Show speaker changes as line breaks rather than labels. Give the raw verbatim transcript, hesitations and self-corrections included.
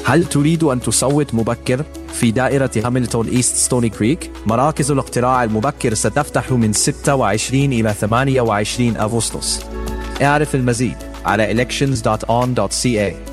هل تريد أن تصوت مبكر؟ في دائرة هاملتون إيست ستوني كريك، مراكز الاقتراع المبكر ستفتح من ستة وعشرين إلى ثمانية وعشرين أغسطس. اعرف المزيد على elections dot on dot c a.